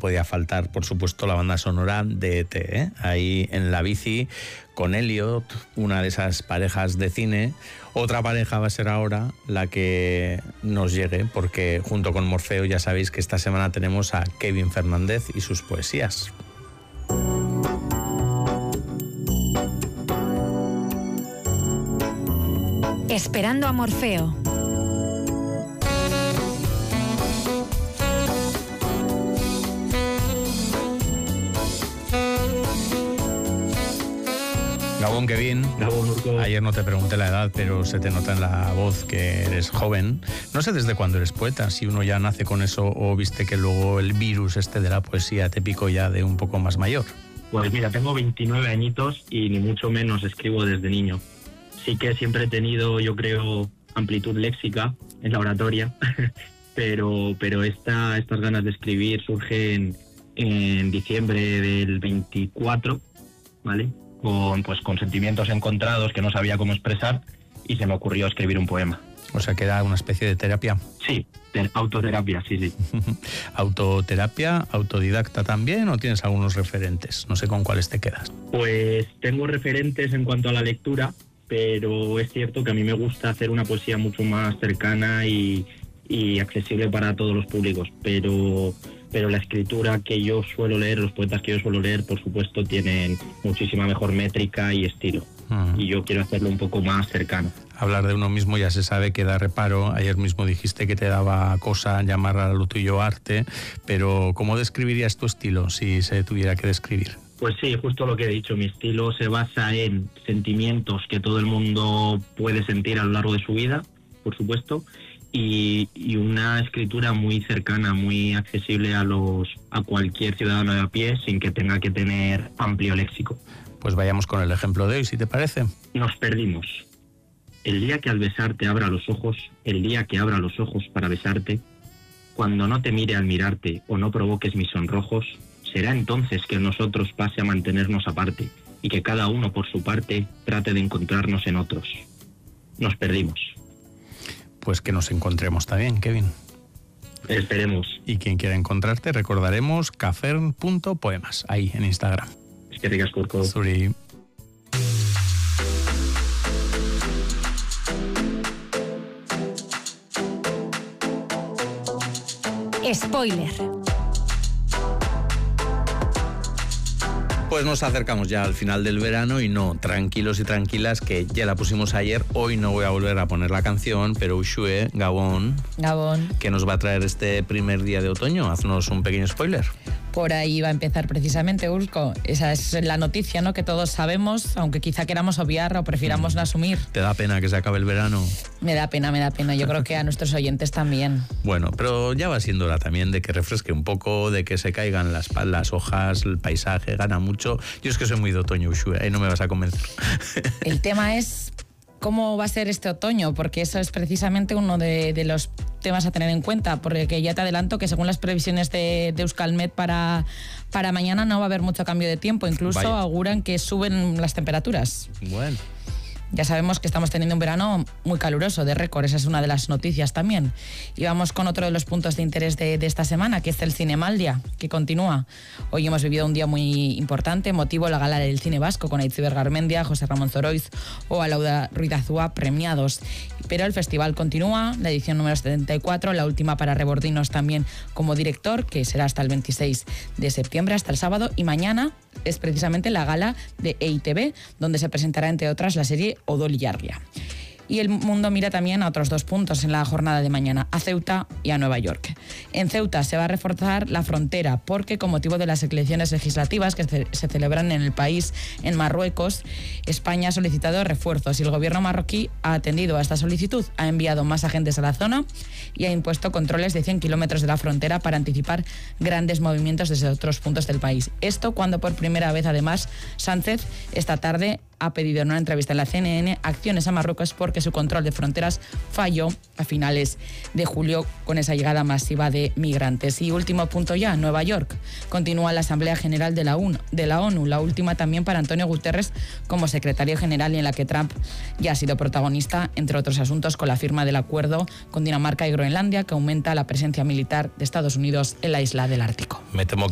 podía faltar, por supuesto, la banda sonora de ET, ¿eh? Ahí en la bici con Elliot, una de esas parejas de cine. Otra pareja va a ser ahora la que nos llegue, porque junto con Morfeo ya sabéis que esta semana tenemos a Kevin Fernández y sus poesías. Esperando a Morfeo. Gabón, Kevin. Gabón, Urco. Ayer no te pregunté la edad, pero se te nota en la voz que eres joven. No sé desde cuándo eres poeta, si uno ya nace con eso o viste que luego el virus de la poesía te picó ya de un poco más mayor. Pues mira, tengo 29 añitos y ni mucho menos escribo desde niño. Sí que siempre he tenido, yo creo, amplitud léxica en la oratoria, pero estas ganas de escribir surgen en diciembre del 24, ¿vale? Con sentimientos encontrados que no sabía cómo expresar y se me ocurrió escribir un poema. O sea, que era una especie de terapia. Sí, autoterapia, sí. ¿Autoterapia, autodidacta también o tienes algunos referentes? No sé con cuáles te quedas. Pues tengo referentes en cuanto a la lectura, pero es cierto que a mí me gusta hacer una poesía mucho más cercana y accesible para todos los públicos, pero la escritura que yo suelo leer, los poetas que yo suelo leer, por supuesto, tienen muchísima mejor métrica y estilo. Y yo quiero hacerlo un poco más cercano. Hablar de uno mismo ya se sabe que da reparo. Ayer mismo dijiste que te daba cosa llamar a lo tuyo arte, pero ¿cómo describirías tu estilo si se tuviera que describir? Pues sí, justo lo que he dicho. Mi estilo se basa en sentimientos que todo el mundo puede sentir a lo largo de su vida, por supuesto, y una escritura muy cercana, muy accesible a cualquier ciudadano de a pie sin que tenga que tener amplio léxico. Pues vayamos con el ejemplo de hoy, si te parece. Nos perdimos. El día que al besarte abra los ojos, el día que abra los ojos para besarte, cuando no te mire al mirarte o no provoques mis sonrojos, será entonces que nosotros pase a mantenernos aparte y que cada uno por su parte trate de encontrarnos en otros. Nos perdimos. Pues que nos encontremos también, Kevin. Esperemos. Y quien quiera encontrarte, recordaremos cafern.poemas, ahí en Instagram. Es que ricas, Curco. Zuri. Spoiler. Pues nos acercamos ya al final del verano y no, tranquilos y tranquilas, que ya la pusimos ayer. Hoy no voy a volver a poner la canción, pero Ushue, Gabón, que nos va a traer este primer día de otoño. Haznos un pequeño spoiler. Por ahí va a empezar precisamente, Urco. Esa es la noticia, ¿no?, que todos sabemos, aunque quizá queramos obviar o prefiramos no asumir. ¿Te da pena que se acabe el verano? Me da pena. Yo creo que a nuestros oyentes también. Bueno, pero ya va siendo hora también de que refresque un poco, de que se caigan las hojas, el paisaje, gana mucho. Yo es que soy muy de otoño, Ushue, ahí no me vas a convencer. El tema es cómo va a ser este otoño, porque eso es precisamente uno de los temas a tener en cuenta, porque ya te adelanto que según las previsiones de Euskalmet para mañana no va a haber mucho cambio de tiempo, incluso auguran que suben las temperaturas. Bueno. Ya sabemos que estamos teniendo un verano muy caluroso, de récord, esa es una de las noticias también. Y vamos con otro de los puntos de interés de esta semana, que es el Cinemaldia, que continúa. Hoy hemos vivido un día muy importante, emotivo, la gala del cine vasco, con Aitziber Garmendia, José Ramón Zoroiz o Alauda Ruiz de Azúa premiados. Pero el festival continúa, la edición número 74, la última para Rebordinos también como director, que será hasta el 26 de septiembre, hasta el sábado, y mañana es precisamente la gala de EITB, donde se presentará, entre otras, la serie Odol Jarria. Y el mundo mira también a otros dos puntos en la jornada de mañana, a Ceuta y a Nueva York. En Ceuta se va a reforzar la frontera porque, con motivo de las elecciones legislativas que se celebran en el país, en Marruecos, España ha solicitado refuerzos y el gobierno marroquí ha atendido a esta solicitud, ha enviado más agentes a la zona y ha impuesto controles de 100 kilómetros de la frontera para anticipar grandes movimientos desde otros puntos del país. Esto cuando por primera vez, además, Sánchez esta tarde ha pedido en una entrevista en la CNN acciones a Marruecos porque su control de fronteras falló a finales de julio con esa llegada masiva de migrantes. Y último punto ya, Nueva York. Continúa la Asamblea General de la ONU, la última también para Antonio Guterres como secretario general, y en la que Trump ya ha sido protagonista, entre otros asuntos, con la firma del acuerdo con Dinamarca y Groenlandia, que aumenta la presencia militar de Estados Unidos en la isla del Ártico. Me temo